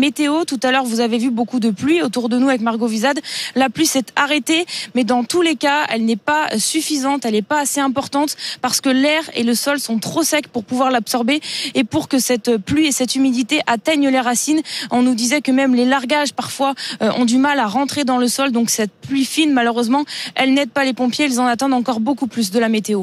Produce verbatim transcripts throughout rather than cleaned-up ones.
météo. Tout à l'heure, vous avez vu beaucoup de pluie autour de nous avec Margot Vizade. La pluie s'est arrêtée, mais dans tous les cas, elle n'est pas suffisante, elle n'est pas assez importante parce que l'air et le sol sont trop secs pour pouvoir l'absorber et pour que cette pluie et cette humidité atteignent les racines. On nous disait que même les largages parfois euh, ont du mal à rentrer dans le sol, donc cette pluie fine, malheureusement, elle n'aide pas les pompiers, ils en attendent encore beaucoup plus de la météo.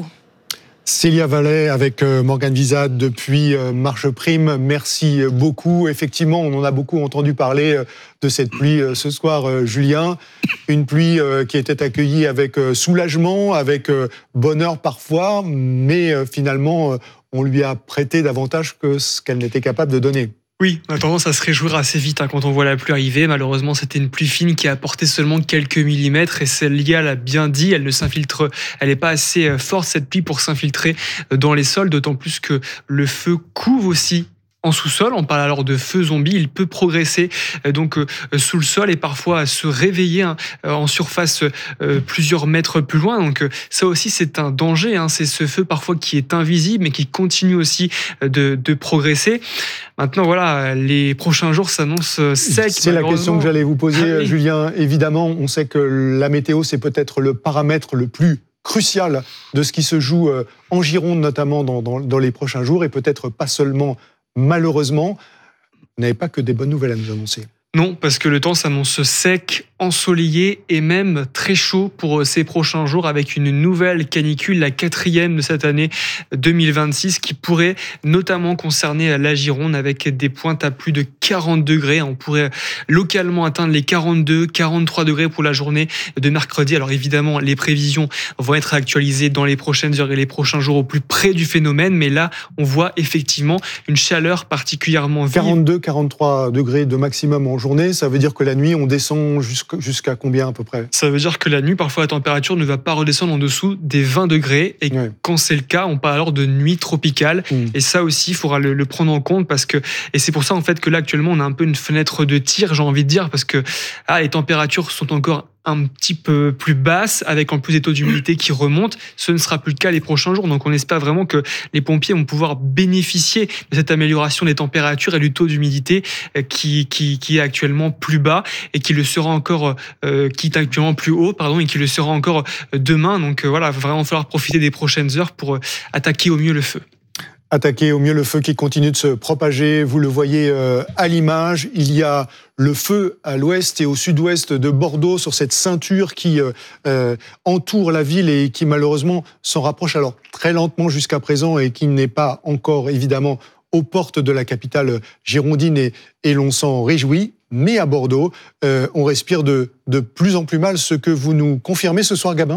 Célia Vallet avec Morgane Vizade depuis Marche Prime, merci beaucoup. Effectivement, on en a beaucoup entendu parler de cette pluie ce soir, Julien. Une pluie qui était accueillie avec soulagement, avec bonheur parfois, mais finalement, on lui a prêté davantage que ce qu'elle n'était capable de donner. Oui, on a tendance à se réjouir assez vite hein, quand on voit la pluie arriver. Malheureusement, c'était une pluie fine qui a apporté seulement quelques millimètres et Célia l'a bien dit, elle ne s'infiltre, elle n'est pas assez forte cette pluie pour s'infiltrer dans les sols, d'autant plus que le feu couve aussi en sous-sol. On parle alors de feu zombie. Il peut progresser donc euh, sous le sol et parfois se réveiller hein, en surface euh, plusieurs mètres plus loin. Donc euh, ça aussi c'est un danger. Hein. C'est ce feu parfois qui est invisible mais qui continue aussi de, de progresser. Maintenant voilà, les prochains jours s'annoncent secs. C'est la question que j'allais vous poser, ah, oui. Julien. Évidemment, on sait que la météo c'est peut-être le paramètre le plus crucial de ce qui se joue en Gironde, notamment dans, dans, dans les prochains jours et peut-être pas seulement. Malheureusement, vous n'avez pas que des bonnes nouvelles à nous annoncer. Non, parce que le temps s'annonce sec, ensoleillé et même très chaud pour ces prochains jours avec une nouvelle canicule, la quatrième de cette année deux mille vingt-six, qui pourrait notamment concerner la Gironde avec des pointes à plus de quarante degrés. On pourrait localement atteindre les quarante-deux, quarante-trois degrés pour la journée de mercredi. Alors évidemment, les prévisions vont être actualisées dans les prochaines heures et les prochains jours au plus près du phénomène, mais là, on voit effectivement une chaleur particulièrement vive. quarante-deux, quarante-trois degrés de maximum en journée, ça veut dire que la nuit, on descend jusqu'à combien à peu près ? Ça veut dire que la nuit, parfois, la température ne va pas redescendre en dessous des vingt degrés. Et ouais. Quand c'est le cas, on parle alors de nuit tropicale. Mmh. Et ça aussi, il faudra le, le prendre en compte parce que, et c'est pour ça en fait que là actuellement, on a un peu une fenêtre de tir, j'ai envie de dire, parce que ah, les températures sont encore un petit peu plus basse, avec en plus des taux d'humidité qui remontent. Ce ne sera plus le cas les prochains jours. Donc on espère vraiment que les pompiers vont pouvoir bénéficier de cette amélioration des températures et du taux d'humidité qui, qui, qui est actuellement plus bas et qui le sera encore, euh, qui est actuellement plus haut, pardon, et qui le sera encore demain. Donc euh, voilà, il va vraiment falloir profiter des prochaines heures pour attaquer au mieux le feu. Attaquer au mieux le feu qui continue de se propager. Vous le voyez euh, à l'image. Il y a le feu à l'ouest et au sud-ouest de Bordeaux sur cette ceinture qui euh, euh, entoure la ville et qui malheureusement s'en rapproche alors très lentement jusqu'à présent et qui n'est pas encore évidemment aux portes de la capitale girondine et, et l'on s'en réjouit. Mais à Bordeaux, euh, on respire de, de plus en plus mal. Ce que vous nous confirmez ce soir, Gabin ?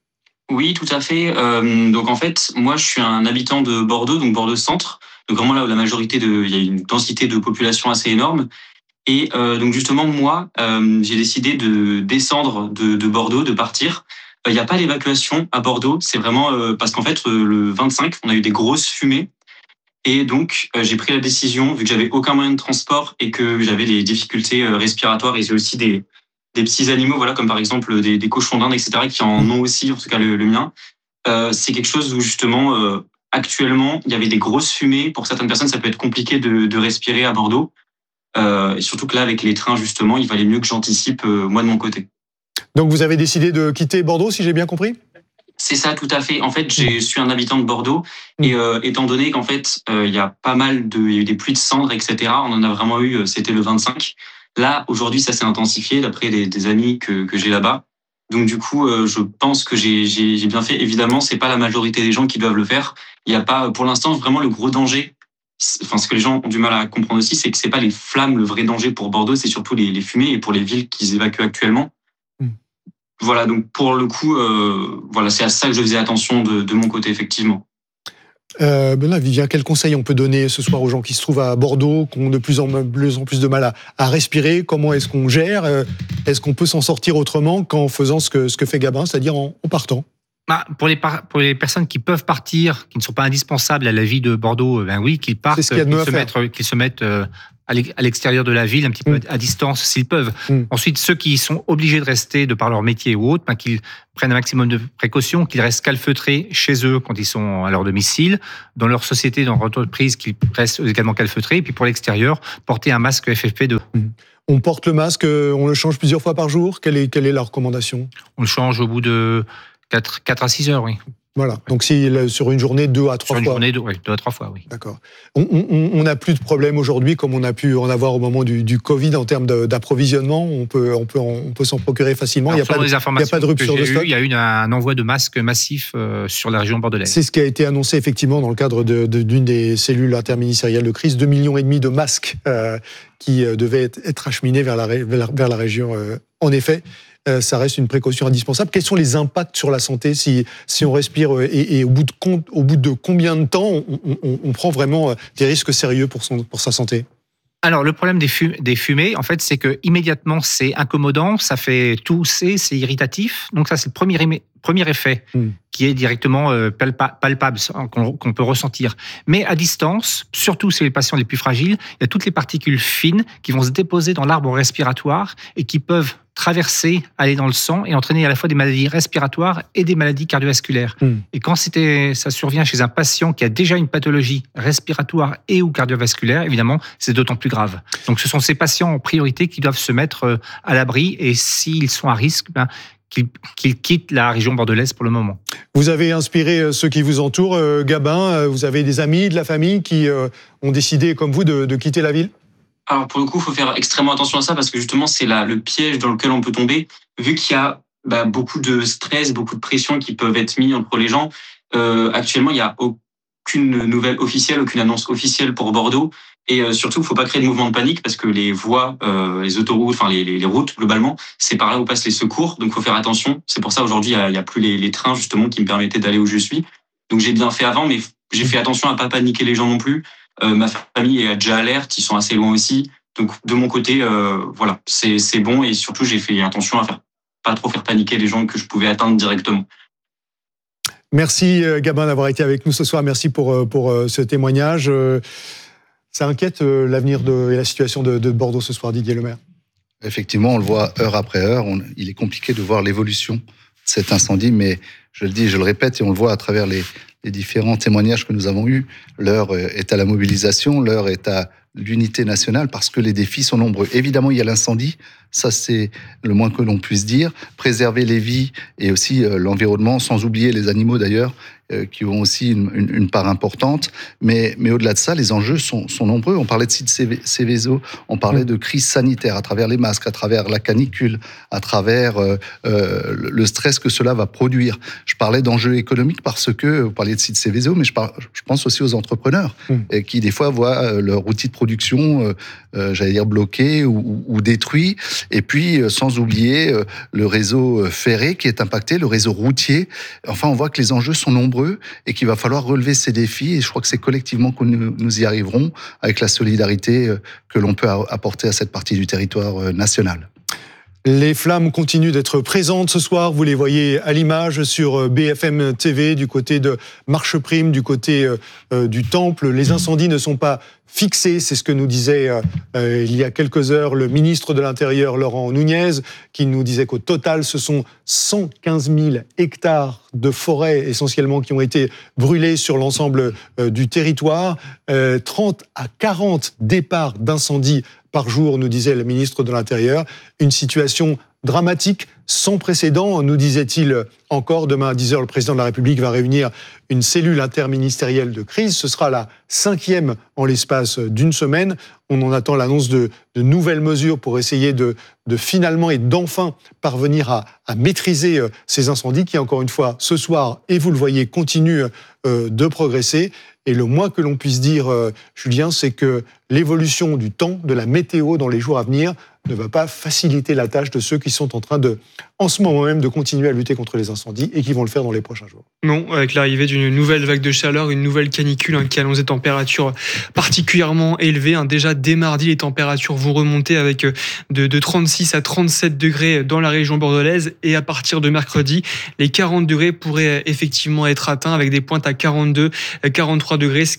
Oui, tout à fait. Euh, donc en fait, moi, je suis un habitant de Bordeaux, donc Bordeaux-Centre, donc vraiment là où la majorité de, il y a une densité de population assez énorme. Et euh, donc justement, moi, euh, j'ai décidé de descendre de, de Bordeaux, de partir. Il euh, n'y a pas d'évacuation à Bordeaux. C'est vraiment euh, parce qu'en fait, euh, le vingt-cinq, on a eu des grosses fumées. Et donc, euh, j'ai pris la décision, vu que j'avais aucun moyen de transport et que j'avais des difficultés euh, respiratoires et j'ai aussi des des petits animaux, voilà, comme par exemple des, des cochons d'Inde, et cetera, qui en ont aussi, en tout cas le, le mien. Euh, c'est quelque chose où justement, euh, actuellement, il y avait des grosses fumées. Pour certaines personnes, ça peut être compliqué de, de respirer à Bordeaux. Euh, et surtout que là, avec les trains, justement, il valait mieux que j'anticipe, euh, moi, de mon côté. Donc, vous avez décidé de quitter Bordeaux, si j'ai bien compris ? C'est ça, tout à fait. En fait, je suis un habitant de Bordeaux et euh, étant donné qu'en fait, euh, il y a pas mal de, il y a eu des pluies de cendres, et cetera. On en a vraiment eu, c'était le vingt-cinq. Là, aujourd'hui, ça s'est intensifié d'après des, des amis que, que j'ai là-bas. Donc, du coup, euh, je pense que j'ai, j'ai, j'ai bien fait. Évidemment, c'est pas la majorité des gens qui doivent le faire. Il y a pas, pour l'instant, vraiment le gros danger. Enfin, ce que les gens ont du mal à comprendre aussi, c'est que c'est pas les flammes le vrai danger pour Bordeaux, c'est surtout les, les fumées et pour les villes qu'ils évacuent actuellement. Mmh. Voilà. Donc, pour le coup, euh, voilà, c'est à ça que je faisais attention de, de mon côté, effectivement. Euh, ben là, Vivien, quel conseil on peut donner ce soir aux gens qui se trouvent à Bordeaux, qui ont de plus en plus, en plus de mal à, à respirer ? Comment est-ce qu'on gère ? Est-ce qu'on peut s'en sortir autrement qu'en faisant ce que, ce que fait Gabin, c'est-à-dire en, en partant ? Bah, pour, les par- pour les personnes qui peuvent partir, qui ne sont pas indispensables à la vie de Bordeaux, ben oui, qu'ils partent, c'est ce qu'il y a de qu'ils, mieux se à faire. mettent, qu'ils se mettent euh, à l'extérieur de la ville, un petit peu à distance s'ils peuvent. Mm. Ensuite, ceux qui sont obligés de rester de par leur métier ou autre, ben, qu'ils prennent un maximum de précautions, qu'ils restent calfeutrés chez eux quand ils sont à leur domicile, dans leur société, dans leur entreprise, qu'ils restent également calfeutrés. Et puis pour l'extérieur, porter un masque F F P deux. Mm. On porte le masque, on le change plusieurs fois par jour. Quelle est, quelle est la recommandation ? On le change au bout de quatre à six heures, oui. Voilà, donc si sur une journée, deux à trois fois. Sur une journée, deux, oui, deux à trois fois, oui. D'accord. On n'a plus de problème aujourd'hui comme on a pu en avoir au moment du, du Covid en termes d'approvisionnement. On peut, on peut, on peut s'en procurer facilement. Alors, il n'y a, a pas de rupture de stock. Il y a eu un envoi de masques massif euh, sur la région bordelaise. C'est ce qui a été annoncé effectivement dans le cadre de, de, d'une des cellules interministérielles de crise. deux millions et demi de masques euh, qui euh, devaient être, être acheminés vers la, vers, vers la région. Euh, en effet. Euh, ça reste une précaution indispensable. Quels sont les impacts sur la santé si, si on respire et, et au, bout de, au bout de combien de temps on, on, on prend vraiment des risques sérieux pour, son, pour sa santé ? Alors, le problème des, fum- des fumées, en fait, c'est que immédiatement c'est incommodant, ça fait tousser, c'est irritatif. Donc ça, c'est le premier, éme- premier effet mmh. qui est directement euh, palpa- palpable, qu'on, qu'on peut ressentir. Mais à distance, surtout chez les patients les plus fragiles, il y a toutes les particules fines qui vont se déposer dans l'arbre respiratoire et qui peuvent traverser, aller dans le sang et entraîner à la fois des maladies respiratoires et des maladies cardiovasculaires. Mmh. Et quand c'était, ça survient chez un patient qui a déjà une pathologie respiratoire et ou cardiovasculaire, évidemment, c'est d'autant plus grave. Donc ce sont ces patients en priorité qui doivent se mettre à l'abri et s'ils sont à risque, ben, qu'ils, qu'ils quittent la région bordelaise pour le moment. Vous avez inspiré ceux qui vous entourent, euh, Gabin, vous avez des amis de la famille qui euh, ont décidé, comme vous, de, de quitter la ville ? Alors pour le coup, il faut faire extrêmement attention à ça parce que justement, c'est là le piège dans lequel on peut tomber. Vu qu'il y a bah, beaucoup de stress, beaucoup de pression qui peuvent être mis entre les gens, euh, actuellement, il n'y a aucune nouvelle officielle, aucune annonce officielle pour Bordeaux. Et euh, surtout, il ne faut pas créer de mouvement de panique parce que les voies, euh, les autoroutes, enfin les, les, les routes, globalement, c'est par là où passent les secours. Donc il faut faire attention. C'est pour ça, aujourd'hui, il n'y a, a plus les, les trains justement qui me permettaient d'aller où je suis. Donc j'ai bien fait avant, mais j'ai fait attention à ne pas paniquer les gens non plus. Euh, ma famille est déjà alerte, ils sont assez loin aussi. Donc de mon côté, euh, voilà, c'est, c'est bon et surtout j'ai fait attention à faire pas trop faire paniquer les gens que je pouvais atteindre directement. Merci Gabin d'avoir été avec nous ce soir. Merci pour pour ce témoignage. Ça inquiète l'avenir de, et la situation de, de Bordeaux ce soir, Didier Lemaire. Effectivement, on le voit heure après heure. On, il est compliqué de voir l'évolution de cet incendie, mais je le dis, je le répète, et on le voit à travers les les différents témoignages que nous avons eus. L'heure est à la mobilisation, l'heure est à l'unité nationale parce que les défis sont nombreux. Évidemment, il y a l'incendie, ça c'est le moins que l'on puisse dire. Préserver les vies et aussi euh, l'environnement, sans oublier les animaux d'ailleurs, euh, qui ont aussi une, une, une part importante. Mais, mais au-delà de ça, les enjeux sont, sont nombreux. On parlait de site Seveso, on parlait de crise sanitaire à travers les masques, à travers la canicule, à travers euh, euh, le stress que cela va produire. Je parlais d'enjeux économiques parce que, vous parliez de site Seveso, mais je, par, je pense aussi aux entrepreneurs mmh. et qui des fois voient leur outil de production, euh, euh, j'allais dire bloqué ou, ou, ou détruit. Et puis, euh, sans oublier euh, le réseau ferré qui est impacté, le réseau routier. Enfin, on voit que les enjeux sont nombreux et qu'il va falloir relever ces défis. Et je crois que c'est collectivement que nous, nous y arriverons avec la solidarité euh, que l'on peut apporter à cette partie du territoire euh, national. Les flammes continuent d'être présentes ce soir. Vous les voyez à l'image sur B F M T V, du côté de Marcheprime, du côté euh, du Temple. Les incendies ne sont pas fixés. C'est ce que nous disait euh, il y a quelques heures le ministre de l'Intérieur, Laurent Nunez, qui nous disait qu'au total, ce sont cent quinze mille hectares de forêt essentiellement qui ont été brûlés sur l'ensemble euh, du territoire. Euh, trente à quarante départs d'incendies par jour, nous disait le ministre de l'Intérieur. Une situation dramatique, sans précédent, nous disait-il encore. Demain à dix heures, le président de la République va réunir une cellule interministérielle de crise. Ce sera la cinquième en l'espace d'une semaine. On en attend l'annonce de, de nouvelles mesures pour essayer de, de finalement et d'enfin parvenir à, à maîtriser ces incendies qui, encore une fois, ce soir, et vous le voyez, continuent de progresser. Et le moins que l'on puisse dire, euh, Julien, c'est que l'évolution du temps, de la météo dans les jours à venir, ne va pas faciliter la tâche de ceux qui sont en train de, en ce moment même, de continuer à lutter contre les incendies et qui vont le faire dans les prochains jours. Non, avec l'arrivée d'une nouvelle vague de chaleur, une nouvelle canicule hein, qui annonce des températures particulièrement élevées. Hein. Déjà, dès mardi, les températures vont remonter avec de, de trente-six à trente-sept degrés dans la région bordelaise. Et à partir de mercredi, les quarante degrés pourraient effectivement être atteints avec des pointes à quarante-deux, quarante-trois degrés, ce qui va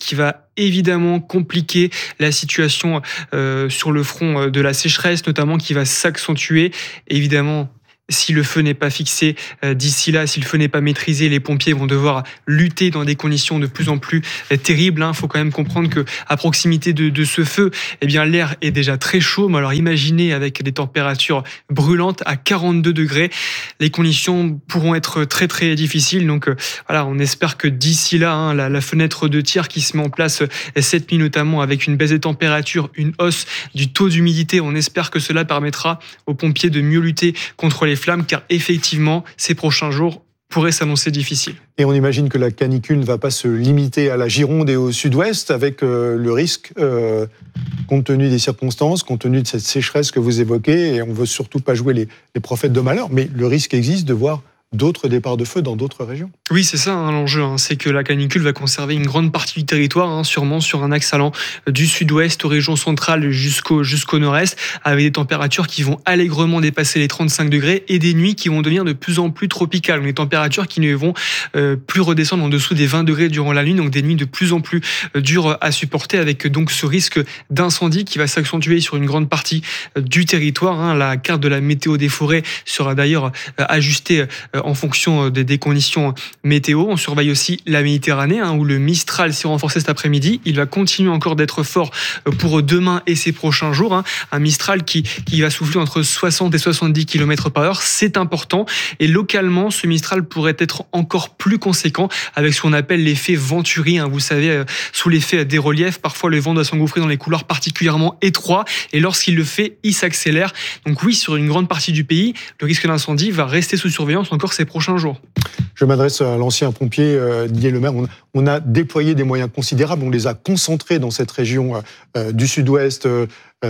évidemment compliquer la situation euh, sur le front de la sécheresse, notamment qui va s'accentuer. Évidemment, si le feu n'est pas fixé euh, d'ici là, si le feu n'est pas maîtrisé, les pompiers vont devoir lutter dans des conditions de plus en plus euh, terribles. Il hein. faut quand même comprendre que à proximité de, de ce feu, eh bien l'air est déjà très chaud. Mais alors imaginez avec des températures brûlantes à quarante-deux degrés, les conditions pourront être très très difficiles. Donc euh, voilà, on espère que d'ici là, hein, la, la fenêtre de tir qui se met en place euh, cette nuit notamment avec une baisse des températures, une hausse du taux d'humidité, on espère que cela permettra aux pompiers de mieux lutter contre les flammes, car effectivement, ces prochains jours pourraient s'annoncer difficiles. Et on imagine que la canicule ne va pas se limiter à la Gironde et au sud-ouest, avec euh, le risque, euh, compte tenu des circonstances, compte tenu de cette sécheresse que vous évoquez, et on ne veut surtout pas jouer les, les prophètes de malheur, mais le risque existe de voir d'autres départs de feu dans d'autres régions. Oui, c'est ça hein, l'enjeu, hein, c'est que la canicule va conserver une grande partie du territoire, hein, sûrement sur un axe allant du sud-ouest aux régions centrales jusqu'au, jusqu'au nord-est, avec des températures qui vont allègrement dépasser les trente-cinq degrés et des nuits qui vont devenir de plus en plus tropicales, des températures qui ne vont euh, plus redescendre en dessous des vingt degrés durant la nuit, donc des nuits de plus en plus euh, dures à supporter, avec donc ce risque d'incendie qui va s'accentuer sur une grande partie euh, du territoire. Hein. La carte de la météo des forêts sera d'ailleurs euh, ajustée euh, en fonction des, des conditions météo. On surveille aussi la Méditerranée, hein, où le Mistral s'est renforcé cet après-midi. Il va continuer encore d'être fort pour demain et ces prochains jours. Hein. Un Mistral qui, qui va souffler entre soixante et soixante-dix kilomètres par heure. C'est important. Et localement, ce Mistral pourrait être encore plus conséquent avec ce qu'on appelle l'effet Venturi. Hein. Vous savez, sous l'effet des reliefs, parfois le vent doit s'engouffrer dans les couloirs particulièrement étroits. Et lorsqu'il le fait, il s'accélère. Donc oui, sur une grande partie du pays, le risque d'incendie va rester sous surveillance encore ces prochains jours. Je m'adresse à l'ancien pompier euh, Didier Lemaire. On, on a déployé des moyens considérables, on les a concentrés dans cette région euh, du sud-ouest, euh,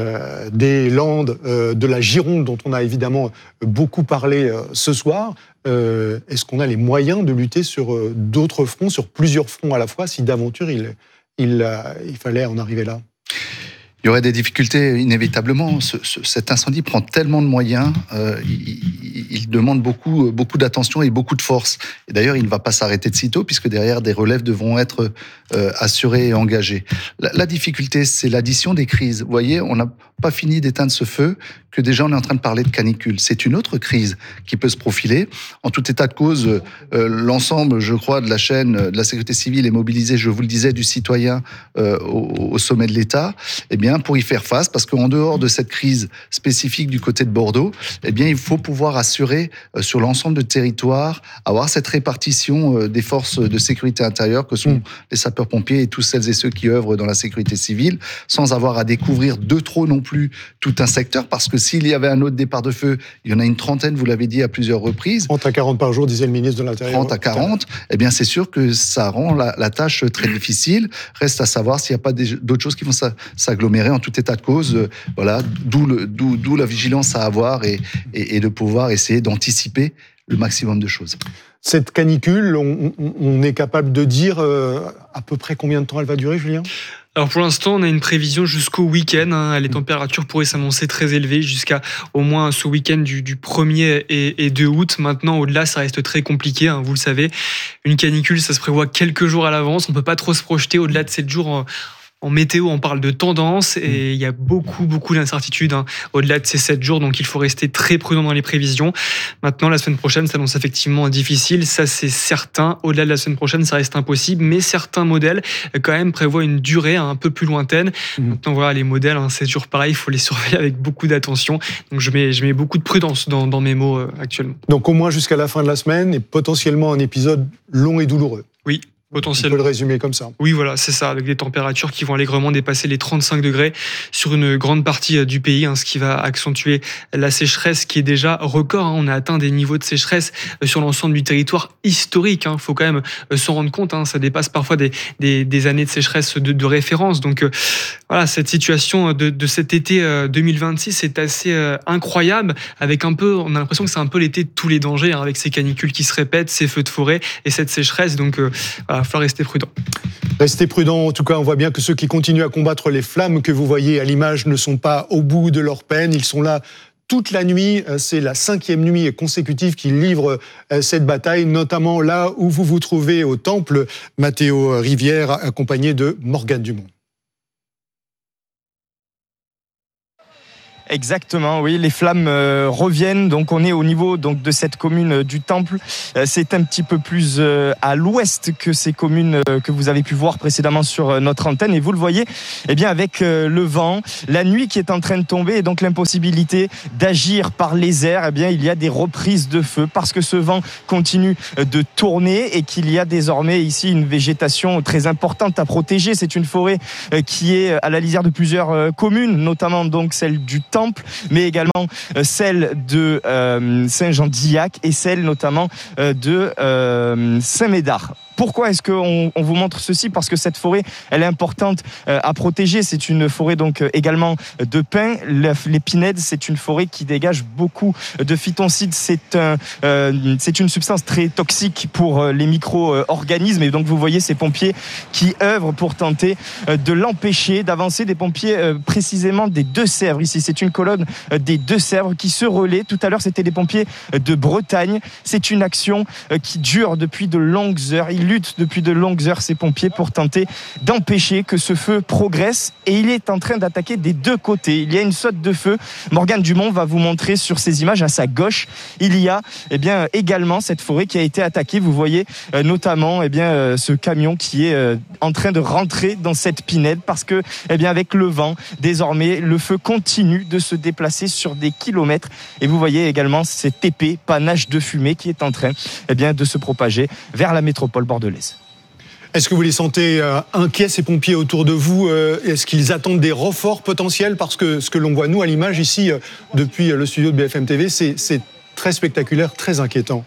des Landes, euh, de la Gironde, dont on a évidemment beaucoup parlé euh, ce soir. Euh, est-ce qu'on a les moyens de lutter sur euh, d'autres fronts, sur plusieurs fronts à la fois, si d'aventure il, il, euh, il fallait en arriver là ? Il y aurait des difficultés inévitablement. Ce, ce, cet incendie prend tellement de moyens, euh, il, il demande beaucoup, beaucoup d'attention et beaucoup de force. Et d'ailleurs, il ne va pas s'arrêter de sitôt, puisque derrière, des relèves devront être euh, assurées et engagées. La, la difficulté, c'est l'addition des crises. Vous voyez, on n'a pas fini d'éteindre ce feu, que déjà on est en train de parler de canicule. C'est une autre crise qui peut se profiler. En tout état de cause, euh, l'ensemble, je crois, de la chaîne de la sécurité civile est mobilisé, je vous le disais, du citoyen euh, au, au sommet de l'État, eh bien, pour y faire face, parce qu'en dehors de cette crise spécifique du côté de Bordeaux, eh bien, il faut pouvoir assurer euh, sur l'ensemble du territoire, avoir cette répartition euh, des forces de sécurité intérieure que sont mmh. les sapeurs-pompiers et tous celles et ceux qui œuvrent dans la sécurité civile, sans avoir à découvrir de trop non plus tout un secteur, parce que s'il y avait un autre départ de feu, il y en a une trentaine, vous l'avez dit à plusieurs reprises. trente à quarante par jour, disait le ministre de l'Intérieur. trente à quarante, eh bien c'est sûr que ça rend la, la tâche très difficile. Reste à savoir s'il n'y a pas des, d'autres choses qui vont s'agglomérer. En tout état de cause, euh, voilà, d'où, le, d'où, d'où la vigilance à avoir et, et, et de pouvoir essayer d'anticiper le maximum de choses. Cette canicule, on, on est capable de dire euh, à peu près combien de temps elle va durer, Julien ? Alors pour l'instant, on a une prévision jusqu'au week-end. Hein. Les températures pourraient s'annoncer très élevées jusqu'à au moins ce week-end du, du premier et, et deux août. Maintenant, au-delà, ça reste très compliqué. Hein. Vous le savez, une canicule, ça se prévoit quelques jours à l'avance. On peut pas trop se projeter au-delà de sept jours. En, En météo, on parle de tendance et il y a beaucoup, beaucoup d'incertitudes hein, au-delà de ces sept jours. Donc, il faut rester très prudent dans les prévisions. Maintenant, la semaine prochaine s'annonce effectivement difficile. Ça, c'est certain. Au-delà de la semaine prochaine, ça reste impossible. Mais certains modèles, quand même, prévoient une durée un peu plus lointaine. Mmh. Maintenant, voilà, les modèles, hein, c'est toujours pareil. Il faut les surveiller avec beaucoup d'attention. Donc, je mets, je mets beaucoup de prudence dans, dans mes mots euh, actuellement. Donc, au moins jusqu'à la fin de la semaine et potentiellement un épisode long et douloureux. Oui. Potentiellement. On peut le résumer comme ça. Oui, voilà, c'est ça, avec des températures qui vont allègrement dépasser les trente-cinq degrés sur une grande partie du pays, hein, ce qui va accentuer la sécheresse qui est déjà record. Hein. On a atteint des niveaux de sécheresse sur l'ensemble du territoire historique. Il hein. faut quand même s'en rendre compte. Hein. Ça dépasse parfois des, des, des années de sécheresse de, de référence. Donc euh, voilà, cette situation de, de cet été euh, deux mille vingt-six est assez euh, incroyable. Avec un peu, on a l'impression que c'est un peu l'été de tous les dangers, hein, avec ces canicules qui se répètent, ces feux de forêt et cette sécheresse. Donc euh, voilà, il va falloir rester prudent. Restez prudent. En tout cas, on voit bien que ceux qui continuent à combattre les flammes que vous voyez à l'image ne sont pas au bout de leur peine. Ils sont là toute la nuit. C'est la cinquième nuit consécutive qu'il livre cette bataille, notamment là où vous vous trouvez au temple, Mathéo Rivière, accompagné de Morgane Dumont. Exactement, oui, les flammes euh, reviennent. Donc on est au niveau donc de cette commune euh, du Temple. Euh, c'est un petit peu plus euh, à l'ouest que ces communes euh, que vous avez pu voir précédemment sur euh, notre antenne. Et vous le voyez, eh bien avec euh, le vent, la nuit qui est en train de tomber et donc l'impossibilité d'agir par les airs. Eh bien il y a des reprises de feu parce que ce vent continue de tourner et qu'il y a désormais ici une végétation très importante à protéger. C'est une forêt euh, qui est à la lisière de plusieurs euh, communes, notamment donc celle du Temple, mais également celle de euh, Saint-Jean-d'Illac et celle notamment euh, de euh, Saint-Médard. Pourquoi est-ce qu'on on vous montre ceci? Parce que cette forêt, elle est importante euh, à protéger. C'est une forêt donc euh, également de pins. Les pinèdes, c'est une forêt qui dégage beaucoup de phytoncides. C'est un, euh, c'est une substance très toxique pour euh, les micro-organismes. Et donc vous voyez ces pompiers qui œuvrent pour tenter euh, de l'empêcher d'avancer. Des pompiers euh, précisément des Deux-Sèvres. Ici, c'est une colonne euh, des Deux-Sèvres qui se relaie. Tout à l'heure, c'était des pompiers euh, de Bretagne. C'est une action euh, qui dure depuis de longues heures. Ils luttent depuis de longues heures, ces pompiers, pour tenter d'empêcher que ce feu progresse, et il est en train d'attaquer des deux côtés. Il y a une saute de feu. Morgane Dumont va vous montrer sur ces images à sa gauche. Il y a eh bien, également cette forêt qui a été attaquée. Vous voyez euh, notamment eh bien, euh, ce camion qui est euh, en train de rentrer dans cette pinède parce que eh bien, avec le vent, désormais, le feu continue de se déplacer sur des kilomètres. Et vous voyez également cet épais panache de fumée qui est en train eh bien, de se propager vers la métropole bordelaise. Est-ce que vous les sentez euh, inquiets, ces pompiers autour de vous? euh, Est-ce qu'ils attendent des renforts potentiels? Parce que ce que l'on voit, nous, à l'image, ici, euh, depuis le studio de B F M T V, c'est, c'est très spectaculaire, très inquiétant.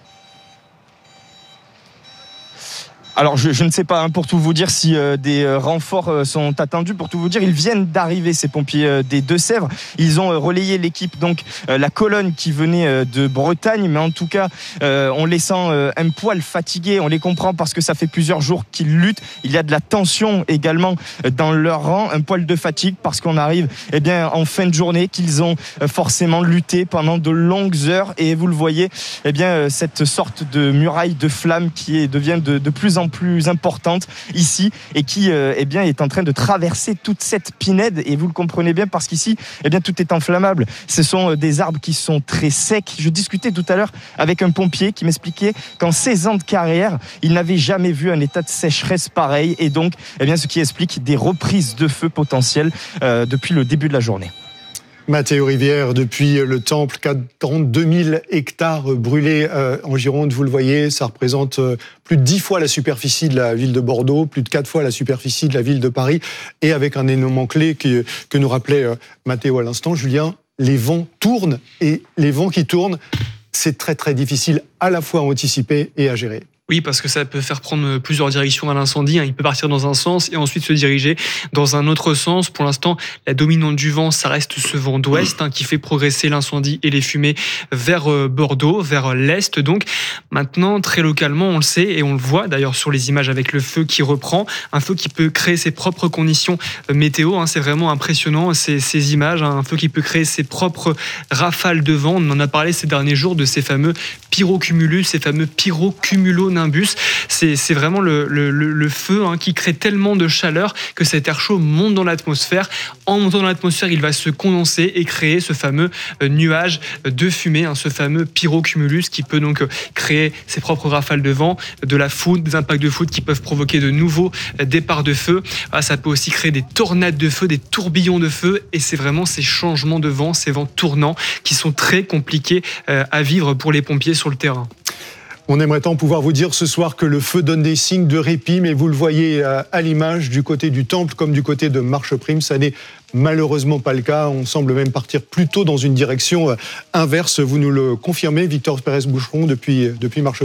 Alors je, je ne sais pas hein, pour tout vous dire si euh, des euh, renforts euh, sont attendus. Pour tout vous dire, ils viennent d'arriver, ces pompiers euh, des Deux-Sèvres. Ils ont euh, relayé l'équipe, donc euh, la colonne qui venait euh, de Bretagne, mais en tout cas euh, on les sent euh, un poil fatigués. On les comprend parce que ça fait plusieurs jours qu'ils luttent. Il y a de la tension également euh, dans leur rang, un poil de fatigue parce qu'on arrive eh bien en fin de journée, qu'ils ont euh, forcément lutté pendant de longues heures. Et vous le voyez, eh bien euh, cette sorte de muraille de flammes qui est, devient de, de plus en plus importante ici et qui euh, eh bien, est en train de traverser toute cette pinède, et vous le comprenez bien parce qu'ici eh bien, tout est inflammable. Ce sont euh, des arbres qui sont très secs. Je discutais tout à l'heure avec un pompier qui m'expliquait qu'en seize ans de carrière, il n'avait jamais vu un état de sécheresse pareil, et donc eh bien, ce qui explique des reprises de feu potentielles euh, depuis le début de la journée. Mathéo Rivière, depuis le Temple, quarante-deux mille hectares brûlés euh, en Gironde, vous le voyez, ça représente euh, plus de dix fois la superficie de la ville de Bordeaux, plus de quatre fois la superficie de la ville de Paris, et avec un élément clé qui, que nous rappelait euh, Mathéo à l'instant, Julien, les vents tournent, et les vents qui tournent, c'est très très difficile à la fois à anticiper et à gérer. Oui, parce que ça peut faire prendre plusieurs directions à l'incendie. Il peut partir dans un sens et ensuite se diriger dans un autre sens. Pour l'instant, la dominante du vent, ça reste ce vent d'ouest hein, qui fait progresser l'incendie et les fumées vers Bordeaux, vers l'est. Donc maintenant, très localement, on le sait et on le voit d'ailleurs sur les images avec le feu qui reprend. Un feu qui peut créer ses propres conditions météo. Hein, c'est vraiment impressionnant ces, ces images. Hein, un feu qui peut créer ses propres rafales de vent. On en a parlé ces derniers jours de ces fameux pyrocumulus, ces fameux pyrocumulonimbus. C'est, c'est vraiment le, le, le feu hein, qui crée tellement de chaleur que cet air chaud monte dans l'atmosphère. En montant dans l'atmosphère, il va se condenser et créer ce fameux nuage de fumée, hein, ce fameux pyrocumulus qui peut donc créer ses propres rafales de vent, de la foudre, des impacts de foudre qui peuvent provoquer de nouveaux départs de feu. Ah, ça peut aussi créer des tornades de feu, des tourbillons de feu, et c'est vraiment ces changements de vent, ces vents tournants qui sont très compliqués à vivre pour les pompiers sur le terrain. On aimerait tant pouvoir vous dire ce soir que le feu donne des signes de répit, mais vous le voyez à l'image du côté du Temple comme du côté de Marcheprime, ça n'est malheureusement pas le cas. On semble même partir plutôt dans une direction inverse. Vous nous le confirmez, Victor Pérez-Boucheron, depuis, depuis Marcheprime ?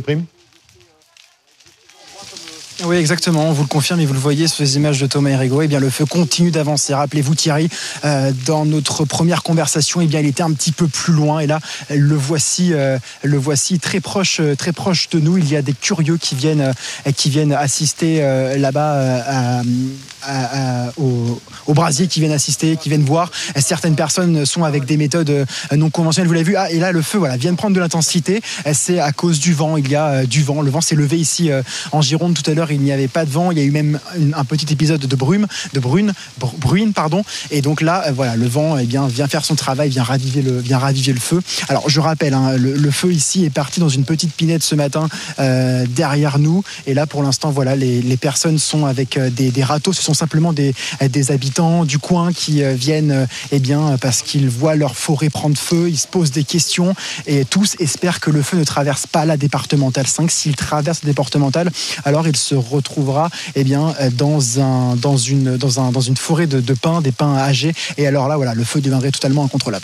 Oui, exactement, on vous le confirme et vous le voyez sur les images de Thomas Errigo. Eh bien, le feu continue d'avancer. Rappelez-vous, Thierry, euh, dans notre première conversation, eh bien, il était un petit peu plus loin, et là, le voici, euh, le voici très proche, très proche de nous. Il y a des curieux qui viennent, euh, qui viennent assister euh, là-bas euh, à à, à, aux, aux brasiers qui viennent assister, qui viennent voir. Certaines personnes sont avec des méthodes non conventionnelles. Vous l'avez vu, ah, et là le feu voilà, vient de prendre de l'intensité. C'est à cause du vent. Il y a du vent. Le vent s'est levé ici en Gironde tout à l'heure. Il n'y avait pas de vent. Il y a eu même un petit épisode de brume, de brune, bruine, pardon. Et donc là, voilà, le vent eh bien, vient faire son travail, vient raviver le, vient raviver le feu. Alors je rappelle, hein, le, le feu ici est parti dans une petite pinette ce matin euh, derrière nous. Et là, pour l'instant, voilà, les, les personnes sont avec des, des râteaux. Ce sont simplement des, des habitants du coin qui euh, viennent, euh, eh bien, parce qu'ils voient leur forêt prendre feu. Ils se posent des questions et tous espèrent que le feu ne traverse pas la départementale cinq. S'il traverse la départementale, alors il se retrouvera, eh bien, dans un, dans une, dans un, dans une forêt de, de pins, des pins âgés. Et alors là, voilà, le feu deviendrait totalement incontrôlable.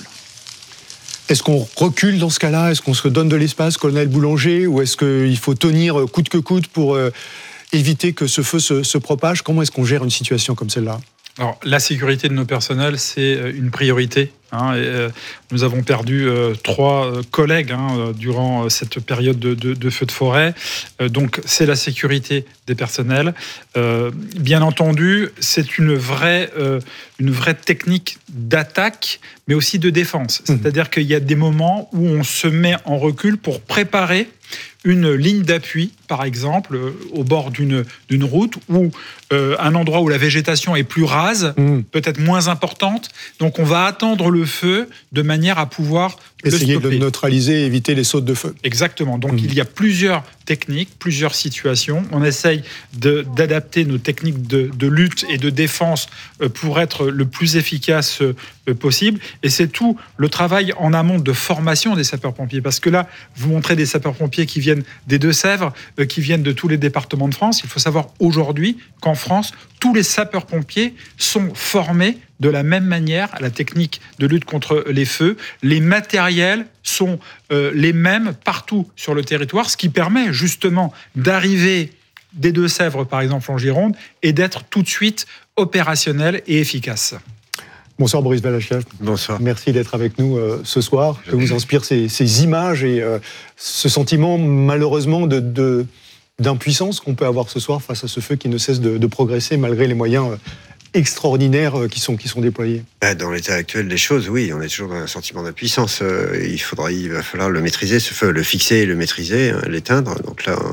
Est-ce qu'on recule dans ce cas-là? Est-ce qu'on se donne de l'espace, colonel Boulanger? Ou est-ce qu'il faut tenir coûte que coûte pour euh, éviter que ce feu se, se propage? Comment est-ce qu'on gère une situation comme celle-là? Alors, la sécurité de nos personnels, c'est une priorité. Hein, et, euh, nous avons perdu euh, trois euh, collègues hein, durant euh, cette période de, de, de feu de forêt. Euh, donc, c'est la sécurité des personnels. Euh, bien entendu, c'est une vraie, euh, une vraie technique d'attaque, mais aussi de défense. Mmh. C'est-à-dire qu'il y a des moments où on se met en recul pour préparer une ligne d'appui, par exemple, euh, au bord d'une, d'une route, ou euh, un endroit où la végétation est plus rase, mmh. peut-être moins importante. Donc, on va attendre le feu de manière à pouvoir essayer le stopper. De neutraliser et éviter les sautes de feu. Exactement. Donc, mmh. il y a plusieurs techniques, plusieurs situations. On essaye de, d'adapter nos techniques de, de lutte et de défense pour être le plus efficace possible. Et c'est tout le travail en amont de formation des sapeurs-pompiers. Parce que là, vous montrez des sapeurs-pompiers qui viennent des Deux-Sèvres, qui viennent de tous les départements de France. Il faut savoir aujourd'hui qu'en France, tous les sapeurs-pompiers sont formés de la même manière à la technique de lutte contre les feux. Les matériels sont euh, les mêmes partout sur le territoire, ce qui permet justement d'arriver des Deux-Sèvres, par exemple en Gironde, et d'être tout de suite opérationnel et efficace. Bonsoir Boris Valachiav. Bonsoir. Merci d'être avec nous euh, ce soir. Que vous inspire ces, ces images et euh, ce sentiment malheureusement de, de, d'impuissance qu'on peut avoir ce soir face à ce feu qui ne cesse de, de progresser malgré les moyens euh, extraordinaires qui sont, qui sont déployés. Dans l'état actuel des choses, oui, on est toujours dans un sentiment d'impuissance. Il faudra, il va falloir le maîtriser, ce feu, le fixer, le maîtriser, l'éteindre. Donc là,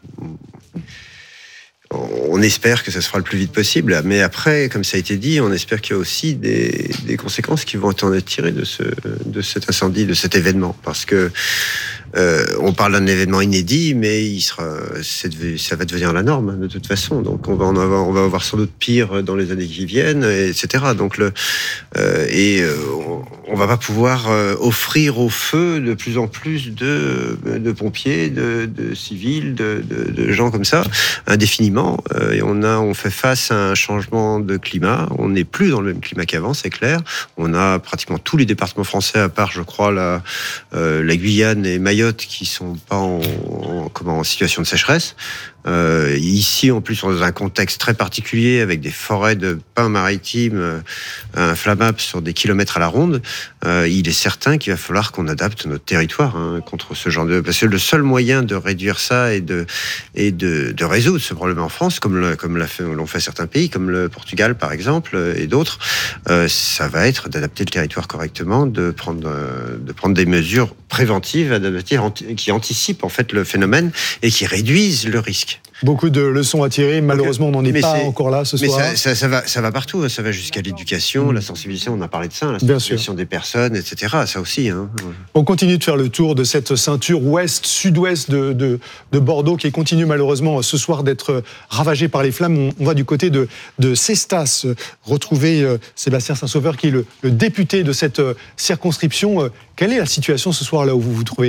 on, on espère que ça se fera le plus vite possible. Mais après, comme ça a été dit, on espère qu'il y a aussi des, des conséquences qui vont être tirées de, ce, de cet incendie, de cet événement. Parce que Euh, on parle d'un événement inédit, mais il sera, c'est, ça va devenir la norme de toute façon. Donc on va en avoir, on va avoir sans doute pire dans les années qui viennent, et cetera. Donc le euh, et euh, on, on va pas pouvoir euh, offrir au feu de plus en plus de, de pompiers, de, de civils, de, de, de gens comme ça indéfiniment. Euh, et on a, on fait face à un changement de climat. On n'est plus dans le même climat qu'avant, c'est clair. On a pratiquement tous les départements français, à part, je crois, la, euh, la Guyane et Mayotte, qui sont pas en, en, comment, en situation de sécheresse. Euh, ici, en plus, on est dans un contexte très particulier avec des forêts de pins maritimes euh, inflammables sur des kilomètres à la ronde. Euh, il est certain qu'il va falloir qu'on adapte notre territoire hein, contre ce genre de... Parce que le seul moyen de réduire ça et de, et de, de résoudre ce problème en France, comme, le, comme l'a fait, l'ont fait certains pays, comme le Portugal par exemple, et d'autres, euh, ça va être d'adapter le territoire correctement, de prendre, euh, de prendre des mesures préventives, adaptatives, qui anticipent en fait le phénomène et qui réduisent le risque. Beaucoup de leçons à tirer. Malheureusement, on n'en est mais pas encore là ce mais soir. Mais ça, ça, ça, va, ça va partout. Ça va jusqu'à l'éducation, mmh. la sensibilisation. On a parlé de ça, la sensibilisation des personnes, et cetera. Ça aussi. Hein. On continue de faire le tour de cette ceinture ouest-sud-ouest de, de, de Bordeaux qui continue malheureusement ce soir d'être ravagée par les flammes. On, on va du côté de, de Cestas retrouver euh, Sébastien Saint-Sauveur qui est le, le député de cette euh, circonscription. Euh, quelle est la situation ce soir là où vous vous trouvez ?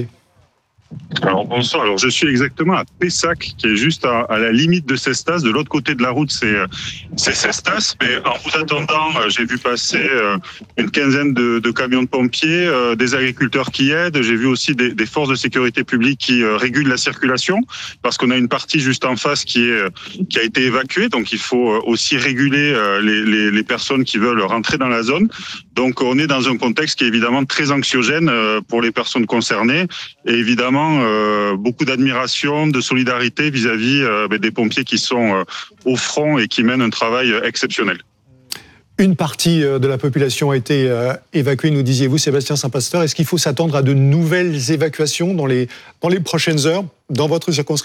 Alors bonsoir, alors je suis exactement à Pessac, qui est juste à, à la limite de Cestas. De l'autre côté de la route, c'est, c'est Cestas. Mais en vous attendant, j'ai vu passer une quinzaine de, de camions de pompiers, euh, des agriculteurs qui aident. J'ai vu aussi des, des forces de sécurité publique qui euh, régulent la circulation, parce qu'on a une partie juste en face qui, est, qui a été évacuée. Donc il faut aussi réguler euh, les, les, les personnes qui veulent rentrer dans la zone. Donc on est dans un contexte qui est évidemment très anxiogène pour les personnes concernées et évidemment euh, beaucoup d'admiration, de solidarité vis-à-vis euh, des pompiers qui sont euh, au front et qui mènent un travail exceptionnel. Une partie de la population a été évacuée, nous disiez-vous, Sébastien Saint-Pasteur. Est-ce qu'il faut s'attendre à de nouvelles évacuations dans les, dans les prochaines heures, dans votre circonscription ?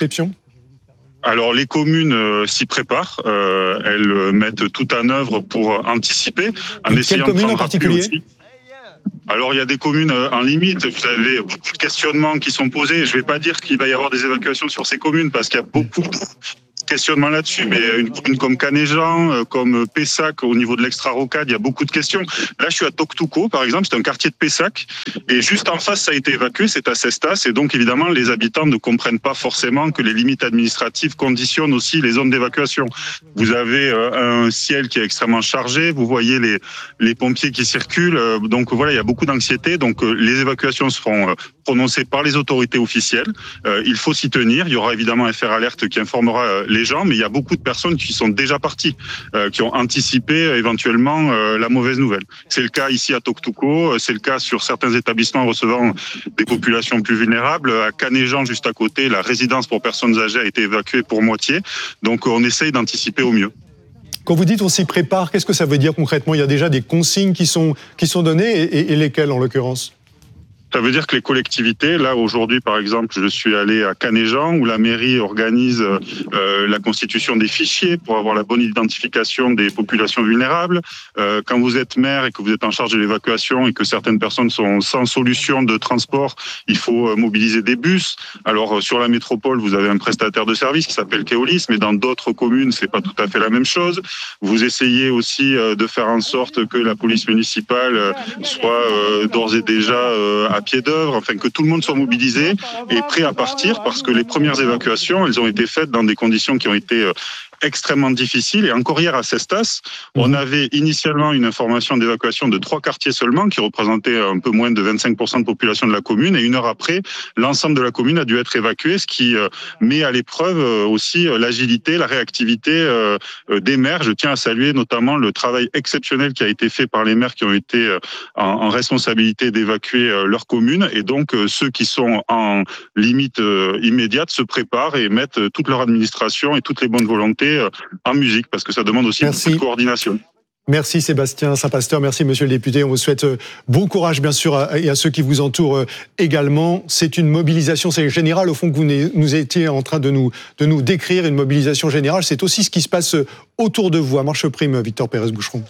Alors les communes euh, s'y préparent, euh, elles mettent tout en œuvre pour anticiper. En Quelles communes en particulier ? Aussi. Alors il y a des communes en limite, vous avez beaucoup de questionnements qui sont posés. Je ne vais pas dire qu'il va y avoir des évacuations sur ces communes parce qu'il y a beaucoup de questionnements là-dessus, mais une commune comme Canéjan, comme Pessac, au niveau de l'extra-rocade, il y a beaucoup de questions. Là, je suis à Toctouco, par exemple, c'est un quartier de Pessac, et juste en face, ça a été évacué, c'est à Cestas, et donc évidemment, les habitants ne comprennent pas forcément que les limites administratives conditionnent aussi les zones d'évacuation. Vous avez un ciel qui est extrêmement chargé, vous voyez les, les pompiers qui circulent, donc voilà, il y a beaucoup d'anxiété, donc les évacuations seront prononcées par les autorités officielles. Il faut s'y tenir, il y aura évidemment un F R alerte qui informera les gens, mais il y a beaucoup de personnes qui sont déjà parties, euh, qui ont anticipé euh, éventuellement euh, la mauvaise nouvelle. C'est le cas ici à Toctouco, c'est le cas sur certains établissements recevant des populations plus vulnérables. À Canéjan, juste à côté, la résidence pour personnes âgées a été évacuée pour moitié. Donc on essaye d'anticiper au mieux. Quand vous dites on s'y prépare, qu'est-ce que ça veut dire concrètement ? Il y a déjà des consignes qui sont, qui sont données, et, et, et lesquelles en l'occurrence ? Ça veut dire que les collectivités, là aujourd'hui par exemple, je suis allé à Canéjan où la mairie organise euh, la constitution des fichiers pour avoir la bonne identification des populations vulnérables. Euh, quand vous êtes maire et que vous êtes en charge de l'évacuation et que certaines personnes sont sans solution de transport, il faut mobiliser des bus. Alors sur la métropole, vous avez un prestataire de service qui s'appelle Keolis, mais dans d'autres communes, c'est pas tout à fait la même chose. Vous essayez aussi de faire en sorte que la police municipale soit euh, d'ores et déjà euh, à pied d'œuvre, enfin que tout le monde soit mobilisé et prêt à partir, parce que les premières évacuations, elles ont été faites dans des conditions qui ont été euh, extrêmement difficile. Et encore hier à Cestas, on avait initialement une information d'évacuation de trois quartiers seulement, qui représentaient un peu moins de vingt-cinq pour cent de population de la commune. Et une heure après, l'ensemble de la commune a dû être évacué, ce qui met à l'épreuve aussi l'agilité, la réactivité des maires. Je tiens à saluer notamment le travail exceptionnel qui a été fait par les maires qui ont été en responsabilité d'évacuer leur commune. Et donc, ceux qui sont en limite immédiate se préparent et mettent toute leur administration et toutes les bonnes volontés en musique, parce que ça demande aussi Merci. beaucoup de coordination. Merci Sébastien Saint-Pasteur, merci Monsieur le député. On vous souhaite bon courage bien sûr et à ceux qui vous entourent également. C'est une mobilisation, c'est général au fond que vous nous étiez en train de nous, de nous décrire, une mobilisation générale. C'est aussi ce qui se passe autour de vous à Marche Prime, Victor Pérez-Boucheron.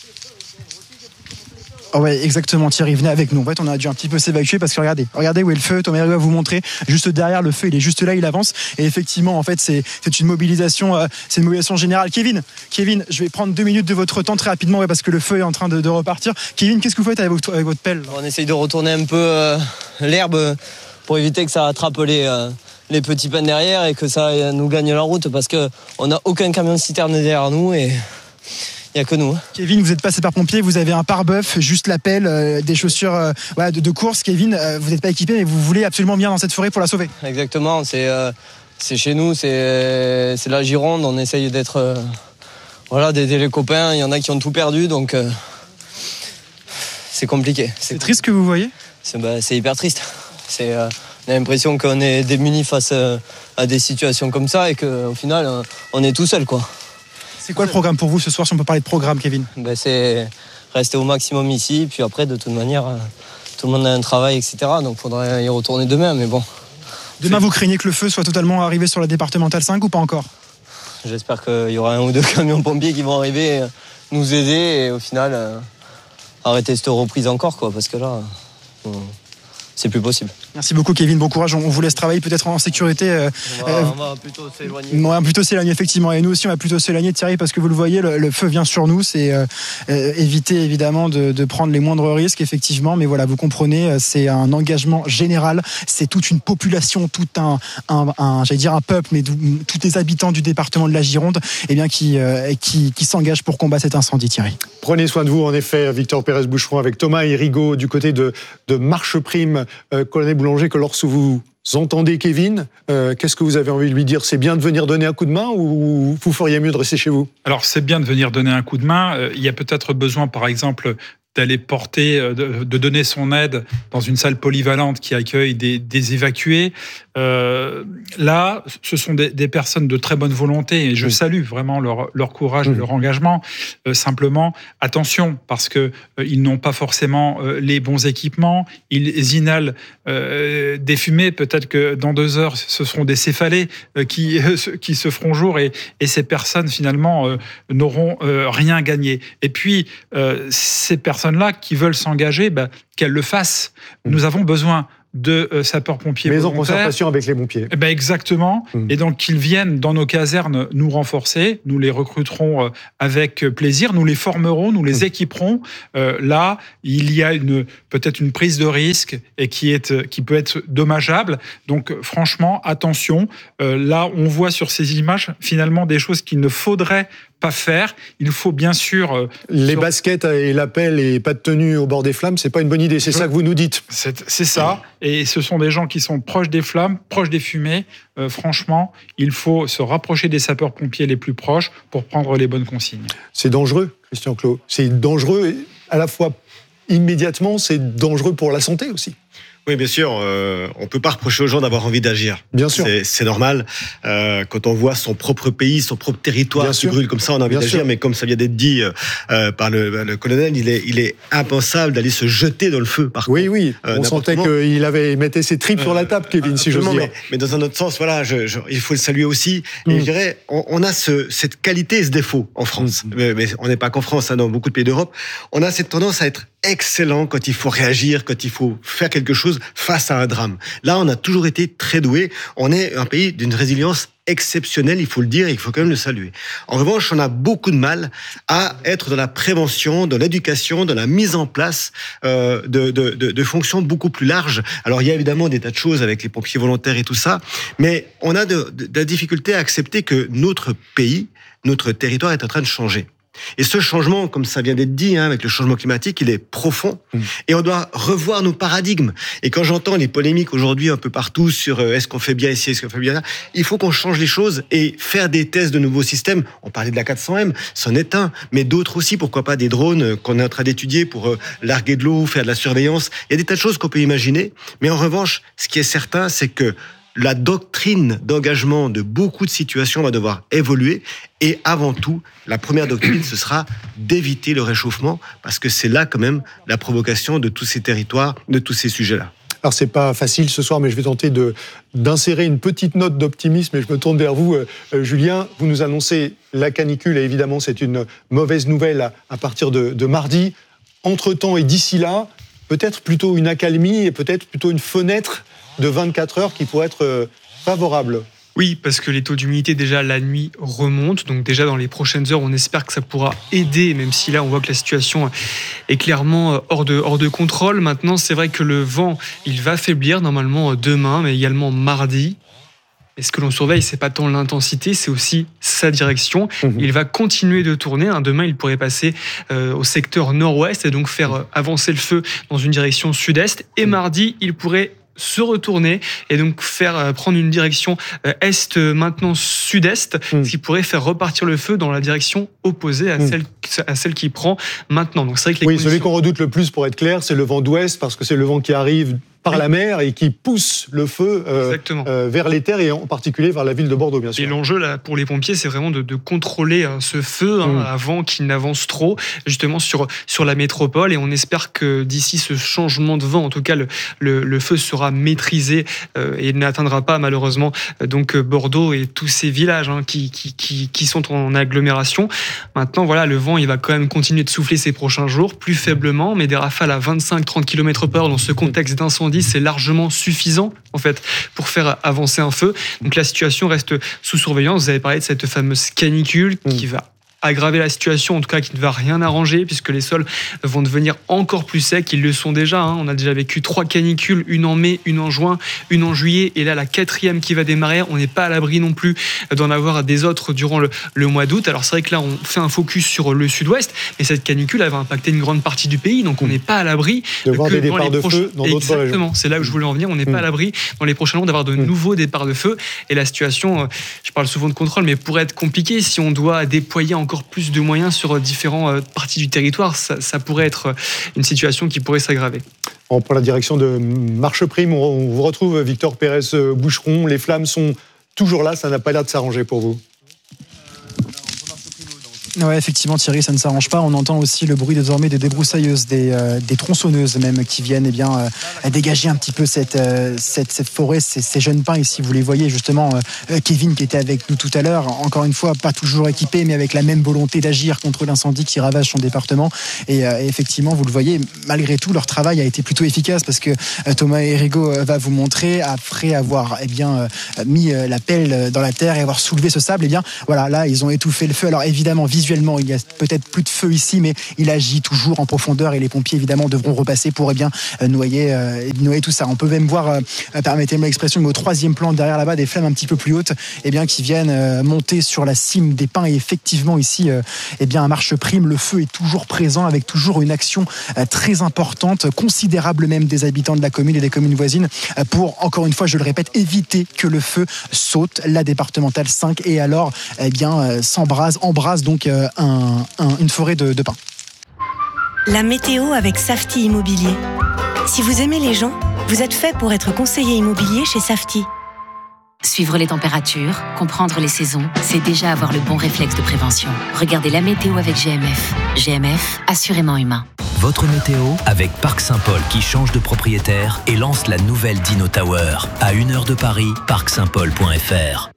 Oh ouais, exactement, Thierry, venez avec nous. En fait, on a dû un petit peu s'évacuer parce que regardez, regardez où est le feu. Thomas Hérigot va vous montrer. Juste derrière le feu, il est juste là, il avance. Et effectivement, en fait, c'est, c'est une mobilisation, euh, c'est une mobilisation générale. Kevin, Kevin, je vais prendre deux minutes de votre temps très rapidement, ouais, parce que le feu est en train de, de repartir. Kevin, qu'est-ce que vous faites avec votre, avec votre pelle? On essaye de retourner un peu euh, l'herbe pour éviter que ça attrape les, euh, les petits pins derrière et que ça nous gagne la route, parce que on n'a aucun camion de citerne derrière nous et il n'y a que nous. Kevin, vous êtes pas sapeur-pompier, vous avez un pare-bœuf, juste la pelle, euh, des chaussures euh, voilà, de, de course. Kevin, euh, vous n'êtes pas équipé, mais vous voulez absolument bien dans cette forêt pour la sauver. Exactement, c'est, euh, c'est chez nous, c'est, c'est la Gironde. On essaye d'être, euh, voilà, d'aider les copains. Il y en a qui ont tout perdu, donc euh, c'est compliqué. C'est, c'est triste ce que vous voyez. C'est, bah, c'est hyper triste. C'est, euh, on a l'impression qu'on est démunis face euh, à des situations comme ça et qu'au final, euh, on est tout seul, quoi. C'est quoi le programme pour vous ce soir, si on peut parler de programme, Kevin? Ben c'est rester au maximum ici, puis après, de toute manière, tout le monde a un travail, et cetera. Donc il faudrait y retourner demain, mais bon. Demain, vous craignez que le feu soit totalement arrivé sur la départementale cinq ou pas encore? J'espère qu'il y aura un ou deux camions pompiers qui vont arriver, nous aider et au final, euh, arrêter cette reprise encore, quoi, parce que là, euh, c'est plus possible. Merci beaucoup Kevin, bon courage, on vous laisse travailler peut-être en sécurité. Euh, on, va, euh, on va plutôt s'éloigner. On va plutôt s'éloigner effectivement, et nous aussi on va plutôt s'éloigner, Thierry, parce que vous le voyez, le, le feu vient sur nous, c'est euh, euh, éviter évidemment de, de prendre les moindres risques effectivement, mais voilà, vous comprenez, c'est un engagement général, c'est toute une population, tout un, un, un j'allais dire un peuple, mais tous les habitants du département de la Gironde, eh bien, qui, euh, qui, qui s'engagent pour combattre cet incendie, Thierry. Prenez soin de vous, en effet, Victor Pérez-Boucheron, avec Thomas Hérigot du côté de, de Marche Prime. Euh, Colonel Boulanger, que lorsque vous entendez Kevin, euh, qu'est-ce que vous avez envie de lui dire? C'est bien de venir donner un coup de main ou vous feriez mieux de rester chez vous? Alors, c'est bien de venir donner un coup de main. Il y a peut-être besoin, par exemple, d'aller porter, de, de donner son aide dans une salle polyvalente qui accueille des, des évacués. Euh, là, ce sont des, des personnes de très bonne volonté et je mmh. salue vraiment leur, leur courage mmh. et leur engagement. Euh, simplement, attention, parce que euh, ils n'ont pas forcément euh, les bons équipements. Ils inhalent euh, des fumées. Peut-être que dans deux heures, ce seront des céphalées euh, qui, euh, qui se feront jour et, et ces personnes, finalement, euh, n'auront euh, rien gagné. Et puis, euh, ces personnes là qui veulent s'engager, bah, qu'elles le fassent. Mmh. Nous avons besoin de euh, sapeurs-pompiers volontaires. Mais en concertation avec les pompiers. Eh ben exactement. Mmh. Et donc qu'ils viennent dans nos casernes nous renforcer. Nous les recruterons euh, avec plaisir. Nous les formerons, nous les mmh. équiperons. Euh, là, il y a une peut-être une prise de risque et qui est qui peut être dommageable. Donc franchement, attention. Euh, là, on voit sur ces images finalement des choses qu'il ne faudrait pas faire. Il faut bien sûr... Euh, les sur... baskets et la pelle et pas de tenue au bord des flammes, c'est pas une bonne idée. C'est ça que vous nous dites. C'est, c'est ça. Et ce sont des gens qui sont proches des flammes, proches des fumées. Euh, franchement, il faut se rapprocher des sapeurs-pompiers les plus proches pour prendre les bonnes consignes. C'est dangereux, Christian Clot. C'est dangereux à la fois immédiatement, c'est dangereux pour la santé aussi. Oui, bien sûr. Euh, on peut pas reprocher aux gens d'avoir envie d'agir. Bien sûr. C'est, c'est normal. Euh, quand on voit son propre pays, son propre territoire bien qui sûr. brûle comme ça, on a envie bien d'agir. Sûr. Mais comme ça vient d'être dit euh, par le, le colonel, il est, il est impensable d'aller se jeter dans le feu. Par oui, contre. oui. Euh, on sentait qu'il avait mettait ses tripes euh, sur la table, Kevin, si j'ose dire. Mais, mais dans un autre sens, voilà, je, je, il faut le saluer aussi. Mm. Et je dirais, on, on a ce, cette qualité et ce défaut en France. Mm. Mais, mais on n'est pas qu'en France, hein, dans beaucoup de pays d'Europe. On a cette tendance à être excellent quand il faut réagir, quand il faut faire quelque chose face à un drame. Là, on a toujours été très doués. On est un pays d'une résilience exceptionnelle, il faut le dire, et il faut quand même le saluer. En revanche, on a beaucoup de mal à être dans la prévention, dans l'éducation, dans la mise en place euh, de, de, de, de fonctions beaucoup plus larges. Alors, il y a évidemment des tas de choses avec les pompiers volontaires et tout ça, mais on a de, de, de la difficulté à accepter que notre pays, notre territoire est en train de changer. Et ce changement, comme ça vient d'être dit, hein, avec le changement climatique, il est profond. Mmh. Et on doit revoir nos paradigmes. Et quand j'entends les polémiques aujourd'hui un peu partout sur euh, est-ce qu'on fait bien ici, est-ce qu'on fait bien là, il faut qu'on change les choses et faire des tests de nouveaux systèmes. On parlait de la quatre cents M, c'en est un, mais d'autres aussi, pourquoi pas des drones qu'on est en train d'étudier pour euh, larguer de l'eau, faire de la surveillance. Il y a des tas de choses qu'on peut imaginer. Mais en revanche, ce qui est certain, c'est que la doctrine d'engagement de beaucoup de situations va devoir évoluer. Et avant tout, la première doctrine, ce sera d'éviter le réchauffement, parce que c'est là quand même la provocation de tous ces territoires, de tous ces sujets-là. Alors c'est pas facile ce soir, mais je vais tenter de, d'insérer une petite note d'optimisme et je me tourne vers vous, euh, Julien. Vous nous annoncez la canicule et évidemment c'est une mauvaise nouvelle à, à partir de, de mardi. Entre-temps et d'ici là, peut-être plutôt une accalmie et peut-être plutôt une fenêtre de vingt-quatre heures qui pourrait être favorable. Oui, parce que les taux d'humidité déjà la nuit remontent, donc déjà dans les prochaines heures, on espère que ça pourra aider, même si là on voit que la situation est clairement hors de, hors de contrôle. Maintenant, c'est vrai que le vent, il va faiblir normalement demain, mais également mardi. Et ce que l'on surveille, c'est pas tant l'intensité, c'est aussi sa direction. Mmh. Il va continuer de tourner. Hein. Demain, il pourrait passer euh, au secteur nord-ouest et donc faire euh, avancer le feu dans une direction sud-est. Et mardi, il pourrait se retourner et donc faire euh, prendre une direction euh, est euh, maintenant sud-est, mmh. ce qui pourrait faire repartir le feu dans la direction opposée à mmh. celle à celle qu'il prend maintenant. Donc c'est vrai que les oui, conditions... celui qu'on redoute le plus, pour être clair, c'est le vent d'ouest parce que c'est le vent qui arrive par la mer et qui pousse le feu euh, euh, vers les terres et en particulier vers la ville de Bordeaux, bien sûr. Et l'enjeu là pour les pompiers, c'est vraiment de, de contrôler hein, ce feu hein, mmh. avant qu'il n'avance trop, justement sur sur la métropole. Et on espère que d'ici ce changement de vent, en tout cas, le le, le feu sera maîtrisé euh, et n'atteindra pas malheureusement euh, donc Bordeaux et tous ces villages hein, qui, qui qui qui sont en agglomération. Maintenant, voilà, le vent, il va quand même continuer de souffler ces prochains jours, plus faiblement, mais des rafales à vingt-cinq à trente kilomètres par heure dans ce contexte d'incendie, c'est largement suffisant en fait pour faire avancer un feu. Donc la situation reste sous surveillance. Vous avez parlé de cette fameuse canicule qui va aggraver la situation, en tout cas qui ne va rien arranger puisque les sols vont devenir encore plus secs. Ils le sont déjà. Hein. On a déjà vécu trois canicules, une en mai, une en juin, une en juillet, et là la quatrième qui va démarrer. On n'est pas à l'abri non plus d'en avoir des autres durant le, le mois d'août. Alors c'est vrai que là on fait un focus sur le sud-ouest, mais cette canicule elle va impacter une grande partie du pays, donc on n'est pas à l'abri de voir des départs les de proches... feu dans d'autres régions. Exactement, c'est là où je voulais en venir. On n'est mmh. pas à l'abri dans les prochains mois d'avoir de mmh. nouveaux départs de feu, et la situation, je parle souvent de contrôle, mais pourrait être compliquée si on doit déployer encore encore plus de moyens sur différentes parties du territoire, ça, ça pourrait être une situation qui pourrait s'aggraver. On prend la direction de Marcheprime. On vous retrouve, Victor Pérez-Boucheron. Les flammes sont toujours là, ça n'a pas l'air de s'arranger pour vous. Ouais, effectivement, Thierry, ça ne s'arrange pas. On entend aussi le bruit désormais des débroussailleuses, des, euh, des tronçonneuses même, qui viennent eh bien, euh, dégager un petit peu cette, euh, cette, cette forêt, ces, ces jeunes pins ici. Vous les voyez justement, euh, Kevin qui était avec nous tout à l'heure, encore une fois, pas toujours équipé, mais avec la même volonté d'agir contre l'incendie qui ravage son département. Et, euh, et effectivement, vous le voyez, malgré tout, leur travail a été plutôt efficace parce que euh, Thomas Hérigaud va vous montrer, après avoir eh bien, euh, mis euh, la pelle dans la terre et avoir soulevé ce sable, eh bien, voilà, là, ils ont étouffé le feu. Alors évidemment, visuellement, il y a peut-être plus de feu ici, mais il agit toujours en profondeur et les pompiers, évidemment, devront repasser pour eh bien, noyer, euh, noyer tout ça. On peut même voir, euh, permettez-moi l'expression, mais au troisième plan, derrière là-bas, des flammes un petit peu plus hautes eh bien, qui viennent euh, monter sur la cime des pins. Et effectivement, ici, euh, eh bien, à Marcheprime, le feu est toujours présent avec toujours une action euh, très importante, considérable même des habitants de la commune et des communes voisines euh, pour, encore une fois, je le répète, éviter que le feu saute. La départementale cinq et alors eh bien, euh, s'embrase, embrase donc euh, un Un, un, une forêt de, de pins. La météo avec Safety Immobilier. Si vous aimez les gens, vous êtes fait pour être conseiller immobilier chez Safety. Suivre les températures, comprendre les saisons, c'est déjà avoir le bon réflexe de prévention. Regardez la météo avec G M F. G M F, assurément humain. Votre météo avec Parc Saint-Paul qui change de propriétaire et lance la nouvelle Dino Tower. À une heure de Paris, parc saint paul point f r.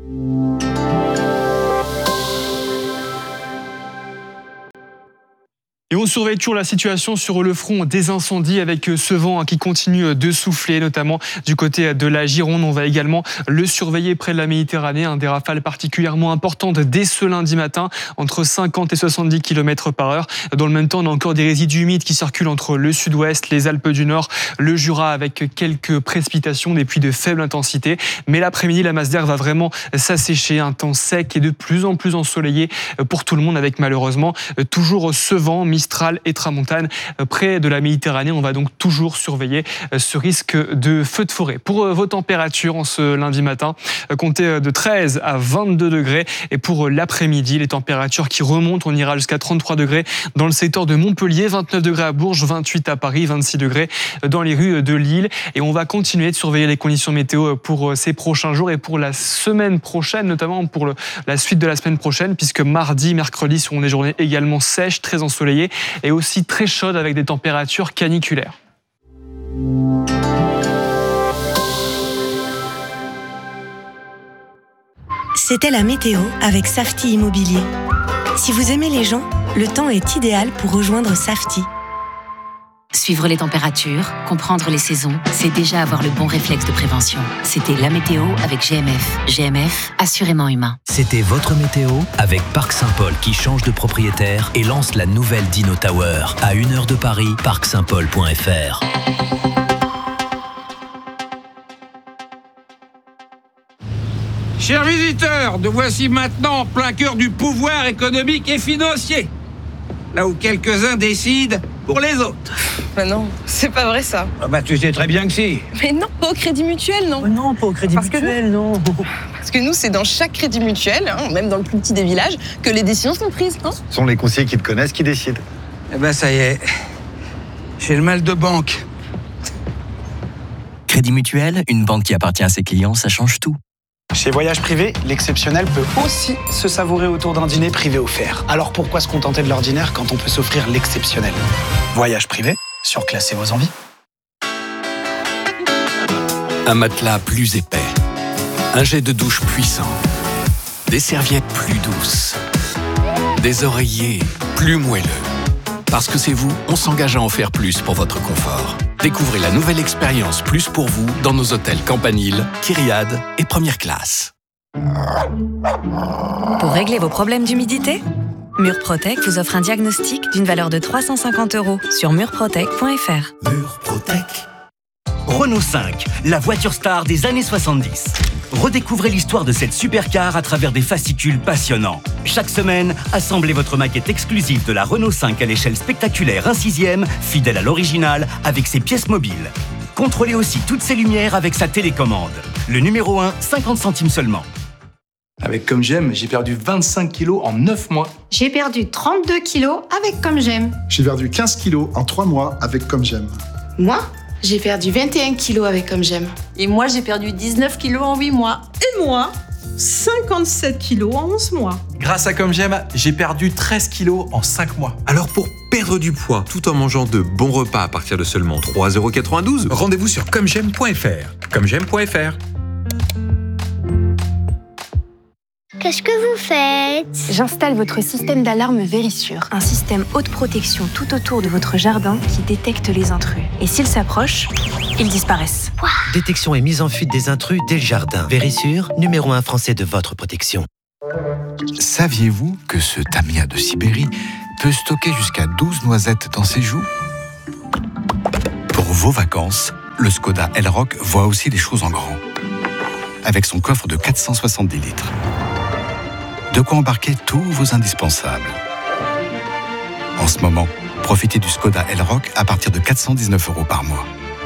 Et on surveille toujours la situation sur le front des incendies avec ce vent qui continue de souffler, notamment du côté de la Gironde. On va également le surveiller près de la Méditerranée. Des rafales particulièrement importantes dès ce lundi matin, entre cinquante et soixante-dix kilomètres par heure. Dans le même temps, on a encore des résidus humides qui circulent entre le sud-ouest, les Alpes du Nord, le Jura, avec quelques précipitations, des pluies de faible intensité. Mais l'après-midi, la masse d'air va vraiment s'assécher. Un temps sec et de plus en plus ensoleillé pour tout le monde, avec malheureusement toujours ce vent Mistral et Tramontane près de la Méditerranée. On va donc toujours surveiller ce risque de feu de forêt. Pour vos températures en ce lundi matin, comptez de treize à vingt-deux degrés. Et pour l'après-midi, les températures qui remontent, on ira jusqu'à trente-trois degrés dans le secteur de Montpellier, vingt-neuf degrés à Bourges, vingt-huit à Paris, vingt-six degrés dans les rues de Lille. Et on va continuer de surveiller les conditions météo pour ces prochains jours et pour la semaine prochaine, notamment pour le, la suite de la semaine prochaine, puisque mardi, mercredi seront des journées également sèches, très ensoleillées et aussi très chaudes avec des températures caniculaires. C'était la météo avec Safety Immobilier. Si vous aimez les gens, le temps est idéal pour rejoindre Safety. Suivre les températures, comprendre les saisons, c'est déjà avoir le bon réflexe de prévention. C'était la météo avec G M F. G M F, assurément humain. C'était votre météo avec Parc Saint-Paul qui change de propriétaire et lance la nouvelle Dino Tower. À une heure de Paris, parc saint paul point f r. Chers visiteurs, nous voici maintenant en plein cœur du pouvoir économique et financier. Là où quelques-uns décident pour les autres. Bah non, c'est pas vrai ça. Ah bah tu sais très bien que si. Mais non, pas au Crédit Mutuel, non. Oh non, pas au Crédit Parce Mutuel, nous, non. Parce que nous, c'est dans chaque Crédit Mutuel, hein, même dans le plus petit des villages, que les décisions sont prises. Hein. Ce sont les conseillers qui te connaissent qui décident. Eh ben ça y est, j'ai le mal de banque. Crédit Mutuel, une banque qui appartient à ses clients, ça change tout. Chez Voyage Privé, l'exceptionnel peut aussi se savourer autour d'un dîner privé offert. Alors pourquoi se contenter de l'ordinaire quand on peut s'offrir l'exceptionnel ? Voyage Privé, surclassez vos envies. Un matelas plus épais, un jet de douche puissant, des serviettes plus douces, des oreillers plus moelleux. Parce que c'est vous, on s'engage à en faire plus pour votre confort. Découvrez la nouvelle expérience Plus pour vous dans nos hôtels Campanile, Kyriade et Première Classe. Pour régler vos problèmes d'humidité, Murprotec vous offre un diagnostic d'une valeur de trois cent cinquante euros sur murprotec point f r. Murprotec. Renault cinq, la voiture star des années soixante-dix. Redécouvrez l'histoire de cette supercar à travers des fascicules passionnants. Chaque semaine, assemblez votre maquette exclusive de la Renault cinq à l'échelle spectaculaire un sixième, fidèle à l'original, avec ses pièces mobiles. Contrôlez aussi toutes ses lumières avec sa télécommande. Le numéro un, cinquante centimes seulement. Avec Comme J'aime, j'ai perdu vingt-cinq kilos en neuf mois. J'ai perdu trente-deux kilos avec Comme J'aime. J'ai perdu quinze kilos en trois mois avec Comme J'aime. Moi, j'ai perdu vingt et un kilos avec Comme J'aime. Et moi, j'ai perdu dix-neuf kilos en huit mois. Et moi, cinquante-sept kilos en onze mois. Grâce à Comme J'aime, j'ai perdu treize kilos en cinq mois. Alors pour perdre du poids tout en mangeant de bons repas à partir de seulement trois euros quatre-vingt-douze, rendez-vous sur comme j'aime point f r. comme j'aime point f r. Qu'est-ce que vous faites? J'installe votre système d'alarme Vérissure, un système haute protection tout autour de votre jardin qui détecte les intrus. Et s'ils s'approchent, ils disparaissent. Wow. Détection et mise en fuite des intrus dès le jardin. Vérissure, numéro un français de votre protection. Saviez-vous que ce Tamia de Sibérie peut stocker jusqu'à douze noisettes dans ses joues? Pour vos vacances, le Skoda Elroq voit aussi les choses en grand. Avec son coffre de quatre cent soixante-dix litres. De quoi embarquer tous vos indispensables. En ce moment, profitez du Skoda Elroq à partir de quatre cent dix-neuf euros par mois.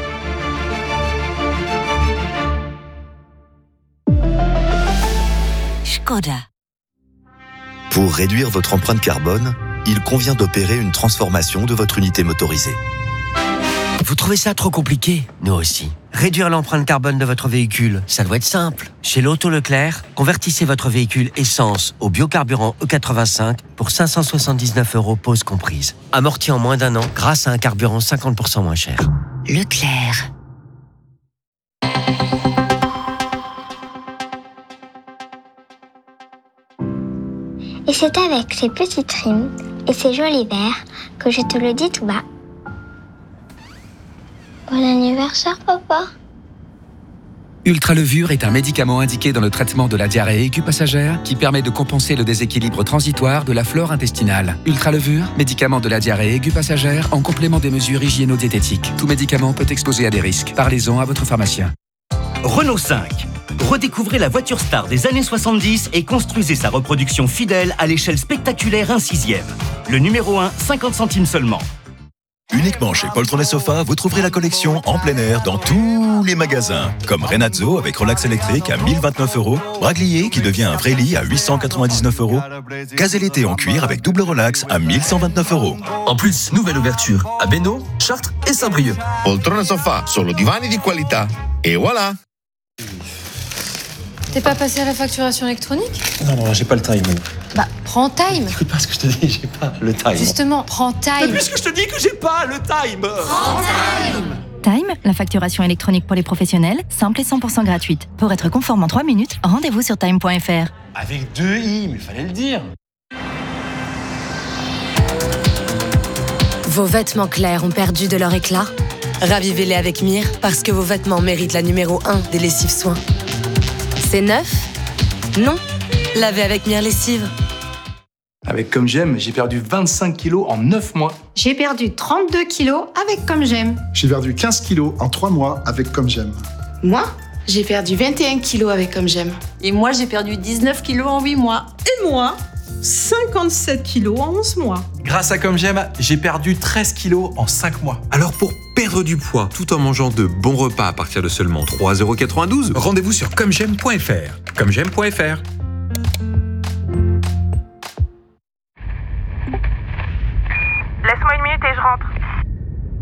Skoda. Pour réduire votre empreinte carbone, il convient d'opérer une transformation de votre unité motorisée. Vous trouvez ça trop compliqué? Nous aussi. Réduire l'empreinte carbone de votre véhicule, ça doit être simple. Chez l'Auto Leclerc, convertissez votre véhicule essence au biocarburant E quatre-vingt-cinq pour cinq cent soixante-dix-neuf euros pause comprise. Amorti en moins d'un an grâce à un carburant cinquante pour cent moins cher. Leclerc. Et c'est avec ces petites rimes et ces jolis vers que je te le dis tout bas. Bon anniversaire, papa. Ultralevure est un médicament indiqué dans le traitement de la diarrhée aiguë passagère qui permet de compenser le déséquilibre transitoire de la flore intestinale. Ultralevure, médicament de la diarrhée aiguë passagère en complément des mesures hygiéno-diététiques. Tout médicament peut exposer à des risques. Parlez-en à votre pharmacien. Renault cinq. Redécouvrez la voiture star des années soixante-dix et construisez sa reproduction fidèle à l'échelle spectaculaire un sixième. Le numéro un, cinquante centimes seulement. Uniquement chez Poltron et Sofa, vous trouverez la collection en plein air dans tous les magasins. Comme Renazzo avec relax électrique à mille vingt-neuf euros, Braglier qui devient un vrai lit à huit cent quatre-vingt-dix-neuf euros, Gazelle en cuir avec double relax à mille cent vingt-neuf euros. En plus, nouvelle ouverture à Bénaud, Chartres et Saint-Brieuc. Poltron et Sofa, solo divani di qualità. Et voilà. T'es pas passé à la facturation électronique? Non, non, j'ai pas le time. Bah, prends Time. Écoute pas ce que je te dis, j'ai pas le time. Justement, prends Time. Mais puisque je te dis que j'ai pas le time. Prends Time. Time, la facturation électronique pour les professionnels, simple et cent pour cent gratuite. Pour être conforme en trois minutes, rendez-vous sur time point f r. Avec deux i, mais fallait le dire. Vos vêtements clairs ont perdu de leur éclat? Ravivez-les avec Mire, parce que vos vêtements méritent la numéro un des lessives soins. C'est neuf? Non. Lavez avec Mire Lessive. Avec Comme J'aime, j'ai perdu vingt-cinq kilos en neuf mois. J'ai perdu trente-deux kilos avec Comme J'aime. J'ai perdu quinze kilos en trois mois avec Comme J'aime. Moi, j'ai perdu vingt et un kilos avec Comme J'aime. Et moi, j'ai perdu dix-neuf kilos en huit mois. Et moi, cinquante-sept kilos en onze mois. Grâce à Comme J'aime, j'ai perdu treize kilos en cinq mois. Alors pour perdre du poids tout en mangeant de bons repas à partir de seulement trois euros quatre-vingt-douze, rendez-vous sur comme j'aime point f r. comme j'aime point f r.